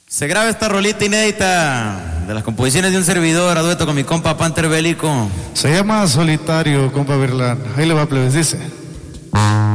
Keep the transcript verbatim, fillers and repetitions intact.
Se graba esta rolita inédita de las composiciones de un servidor a dueto con mi compa Panther Bélico. Se llama Solitario, compa Virlán. Ahí le va, plebes, dice.